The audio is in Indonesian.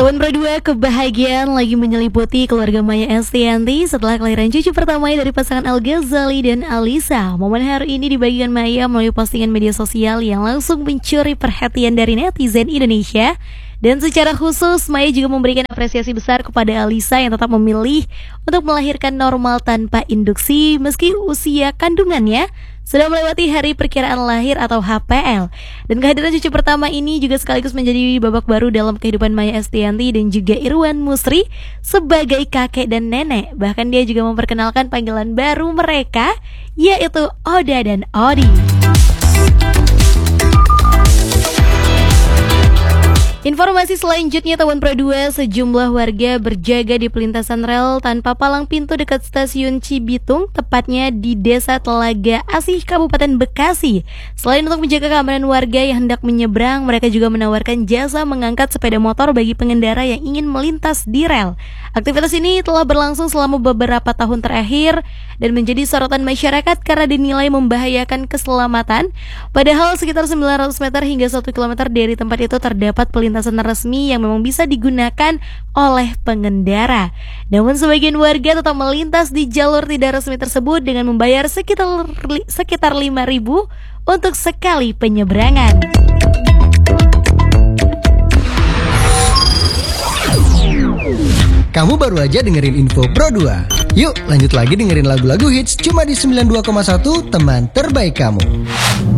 Tahun Pro2 kebahagiaan lagi menyeliputi keluarga Maya Estianty setelah kelahiran cucu pertamanya dari pasangan Al Ghazali dan Alisa. Momen hari ini dibagikan Maya melalui postingan media sosial yang langsung mencuri perhatian dari netizen Indonesia. Dan secara khusus Maya juga memberikan apresiasi besar kepada Alisa yang tetap memilih untuk melahirkan normal tanpa induksi meski usia kandungannya sudah melewati hari perkiraan lahir atau HPL. Dan kehadiran cucu pertama ini juga sekaligus menjadi babak baru dalam kehidupan Maya Estianty dan juga Irwan Musri sebagai kakek dan nenek. Bahkan dia juga memperkenalkan panggilan baru mereka, yaitu Oda dan Odi. Informasi selanjutnya, tahun Pro2 sejumlah warga berjaga di pelintasan rel tanpa palang pintu dekat stasiun Cibitung, tepatnya di Desa Telaga Asih, Kabupaten Bekasi. Selain untuk menjaga keamanan warga yang hendak menyeberang, mereka juga menawarkan jasa mengangkat sepeda motor bagi pengendara yang ingin melintas di rel. Aktivitas ini telah berlangsung selama beberapa tahun terakhir dan menjadi sorotan masyarakat karena dinilai membahayakan keselamatan. Padahal sekitar 900 meter hingga 1 km dari tempat itu terdapat pelintasan resmi yang memang bisa digunakan oleh pengendara. Namun sebagian warga tetap melintas di jalur tidak resmi tersebut dengan membayar sekitar 5.000 untuk sekali penyeberangan. Kamu baru aja dengerin info Pro2. Yuk lanjut lagi dengerin lagu-lagu hits cuma di 92,1 teman terbaik kamu.